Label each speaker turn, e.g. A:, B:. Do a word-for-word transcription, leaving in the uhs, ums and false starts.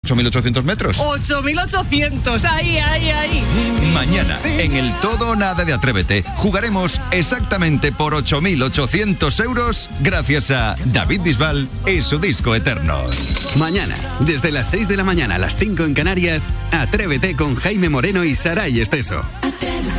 A: ocho mil ochocientos metros.
B: ocho mil ochocientos, ahí, ahí, ahí.
A: Mañana, en el Todo o Nada de Atrévete, jugaremos exactamente por ocho mil ochocientos euros gracias a David Bisbal y su disco Eternos.
C: Mañana, desde las seis de la mañana a las cinco en Canarias, Atrévete con Jaime Moreno y Saray Esteso.